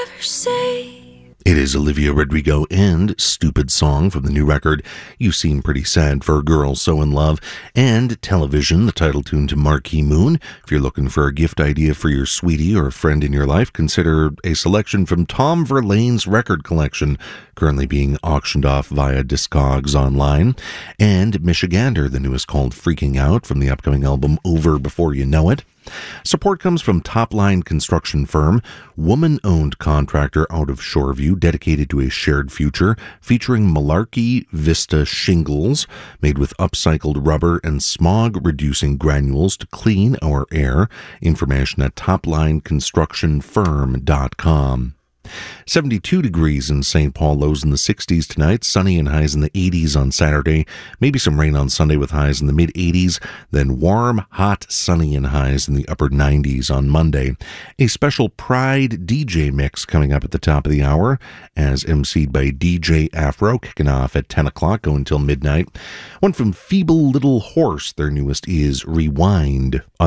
never say. It is Olivia Rodrigo and Stupid Song from the new record, You Seem Pretty Sad for a Girl So in Love, and Television, the title tune to Marquee Moon. If you're looking for a gift idea for your sweetie or a friend in your life, consider a selection from Tom Verlaine's record collection, currently being auctioned off via Discogs online. And Michigander, the newest called Freaking Out from the upcoming album Over Before You Know It. Support comes from Topline Construction Firm, woman-owned contractor out of Shoreview, dedicated to a shared future, featuring Malarkey Vista shingles made with upcycled rubber and smog-reducing granules to clean our air. Information at toplineconstructionfirm.com. 72 degrees in St. Paul, lows in the 60s tonight, sunny and highs in the 80s on Saturday, maybe some rain on Sunday with highs in the mid-80s, then warm, hot, sunny and highs in the upper 90s on Monday. A special Pride DJ mix coming up at the top of the hour, as emceed by DJ Afro, kicking off at 10 o'clock, going until midnight. One from Feeble Little Horse, their newest is Rewind on